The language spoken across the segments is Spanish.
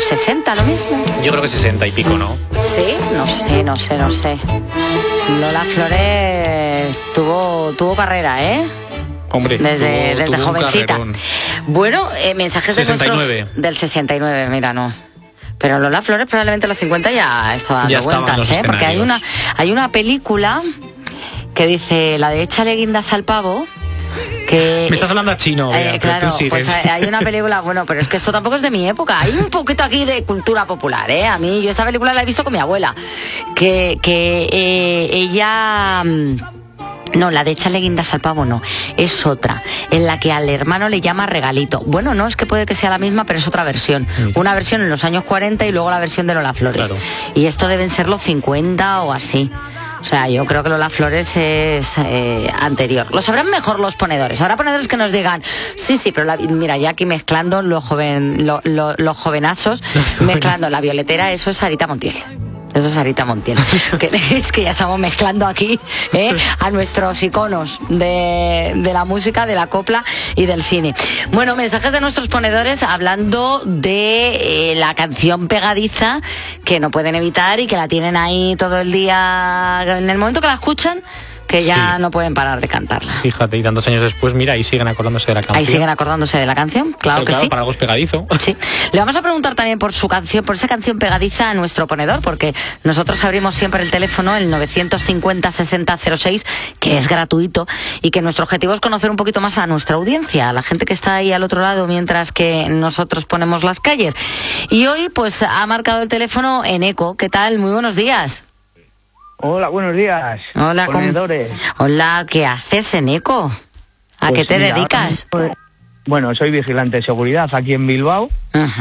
60, lo mismo. Yo creo que 60 y pico, ¿no? Sí, no sé. Lola Flores tuvo carrera, ¿eh? Hombre, desde tuvo jovencita. Bueno, mensajes 69. de nuestros del 69, mira, no. Pero Lola Flores probablemente a los 50 ya estaba dando vueltas, ¿eh? Porque hay una película que dice, la de Échale guindas al pavo, que... Me estás hablando a chino, claro, pues hay una película, bueno, pero es que esto tampoco es de mi época, hay un poquito aquí de cultura popular, ¿eh? A mí, yo esta película la he visto con mi abuela, que ella... No, la de Échale guindas al pavo no, es otra, en la que al hermano le llama regalito. Bueno, no, es que puede que sea la misma, pero es otra versión. Una versión en los años 40 y luego la versión de Lola Flores. Claro. Y esto deben ser los 50 o así. O sea, yo creo que Lola Flores es anterior. Lo sabrán mejor los ponedores. Habrá ponedores que nos digan, sí, pero mira, ya aquí mezclando los jovenazos, mezclando la violetera, eso es Sarita Montiel. Eso es Sarita Montiel. Es que ya estamos mezclando aquí a nuestros iconos de la música, de la copla y del cine. Bueno, mensajes de nuestros ponedores hablando de la canción pegadiza que no pueden evitar y que la tienen ahí todo el día. En el momento que la escuchan, que ya no pueden parar de cantarla. Fíjate, y tantos años después, mira, ahí siguen acordándose de la canción. Ahí siguen acordándose de la canción, claro que sí. Para algo es pegadizo. Sí. Le vamos a preguntar también por su canción, por esa canción pegadiza a nuestro ponedor, porque nosotros abrimos siempre el teléfono, el 950-6006, que es gratuito, y que nuestro objetivo es conocer un poquito más a nuestra audiencia, a la gente que está ahí al otro lado mientras que nosotros ponemos las calles. Y hoy, pues, ha marcado el teléfono Eneco. ¿Qué tal? Muy buenos días. Hola, buenos días. Hola, ponedores. Hola, ¿qué haces, Eneco? ¿A qué te dedicas? Bueno, soy vigilante de seguridad aquí en Bilbao.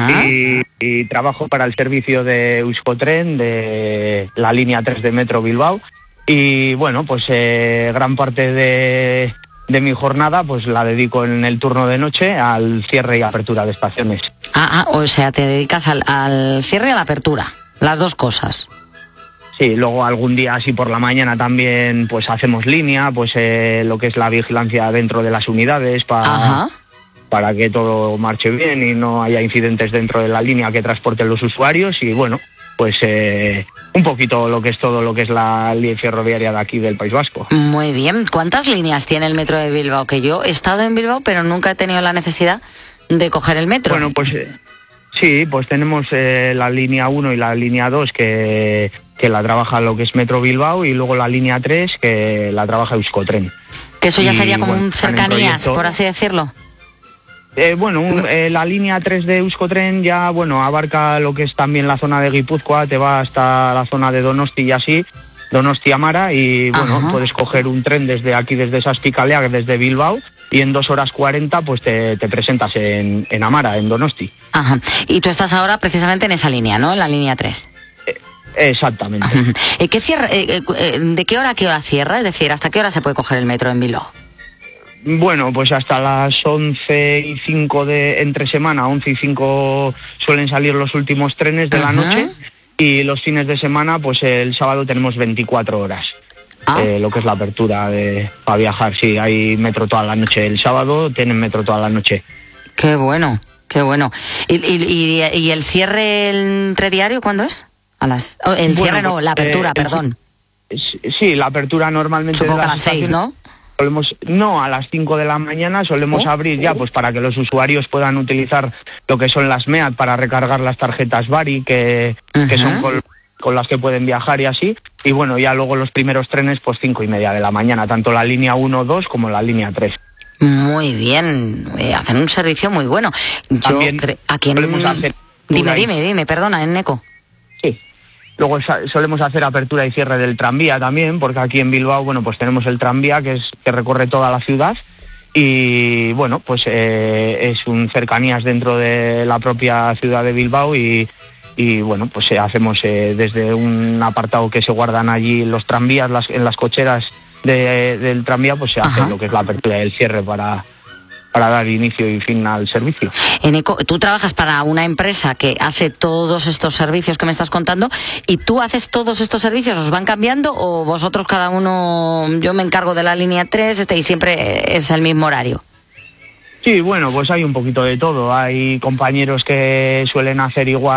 y trabajo para el servicio de Euskotren, de la línea 3 de Metro Bilbao. Y bueno, pues gran parte de mi jornada pues la dedico en el turno de noche al cierre y apertura de estaciones. O sea, te dedicas al cierre y a la apertura, las dos cosas. Sí, luego algún día así por la mañana también pues hacemos línea, pues lo que es la vigilancia dentro de las unidades para que todo marche bien y no haya incidentes dentro de la línea que transporten los usuarios. Y bueno, pues un poquito lo que es todo lo que es la línea ferroviaria de aquí del País Vasco. Muy bien. ¿Cuántas líneas tiene el metro de Bilbao? Que yo he estado en Bilbao, pero nunca he tenido la necesidad de coger el metro. Bueno, pues sí, pues tenemos la línea 1 y la línea 2 que la trabaja lo que es Metro Bilbao, y luego la línea 3 que la trabaja Euskotren. Que eso ya sería como un cercanías, por así decirlo. La línea 3 de Euskotren ya, abarca lo que es también la zona de Guipúzcoa, te va hasta la zona de Donosti y así, Donosti-Amara, y puedes coger un tren desde aquí, desde Saspikalea, desde Bilbao, y en 2 horas 40 pues te presentas en Amara, en Donosti. Y tú estás ahora precisamente en esa línea, ¿no? En la línea 3. Exactamente. ¿De qué hora a qué hora cierra? Es decir, ¿hasta qué hora se puede coger el metro en Bilbao? Bueno, pues hasta las 11:05 entre semana, 11:05 suelen salir los últimos trenes de la noche, y los fines de semana, pues el sábado tenemos 24 horas. Lo que es la apertura para viajar, sí, hay metro toda la noche. El sábado tienen metro toda la noche. Qué bueno, qué bueno. ¿Y el cierre entre diario cuándo es? La apertura, perdón. Sí, la apertura normalmente... Supongo que a las 6, ¿no? A las 5 de la mañana solemos abrir ya, pues para que los usuarios puedan utilizar lo que son las MEAT para recargar las tarjetas Bari, que son con las que pueden viajar y así. Y bueno, ya luego los primeros trenes, pues 5:30 de la mañana, tanto la línea 1, 2 como la línea 3. Muy bien, hacen un servicio muy bueno. Dime, perdona, Eneco. Sí. Luego solemos hacer apertura y cierre del tranvía también, porque aquí en Bilbao, pues tenemos el tranvía que recorre toda la ciudad, y bueno, pues es un cercanías dentro de la propia ciudad de Bilbao, y bueno, pues hacemos desde un apartado que se guardan allí los tranvías, en las cocheras del tranvía, pues se hace lo que es la apertura y el cierre para dar inicio y fin al servicio. Eneco, tú trabajas para una empresa que hace todos estos servicios que me estás contando, y tú haces todos estos servicios, ¿os van cambiando o vosotros cada uno, yo me encargo de la línea 3, y siempre es el mismo horario? Sí, pues hay un poquito de todo. Hay compañeros que suelen hacer igual